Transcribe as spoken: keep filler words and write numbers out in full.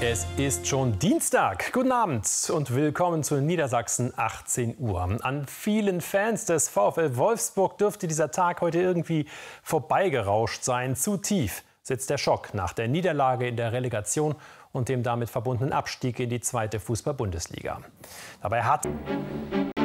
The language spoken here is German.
Es ist schon Dienstag. Guten Abend und willkommen zu Niedersachsen achtzehn Uhr. An vielen Fans des VfL Wolfsburg dürfte dieser Tag heute irgendwie vorbeigerauscht sein. Zu tief sitzt der Schock nach der Niederlage in der Relegation und dem damit verbundenen Abstieg in die zweite Fußball-Bundesliga. Dabei hat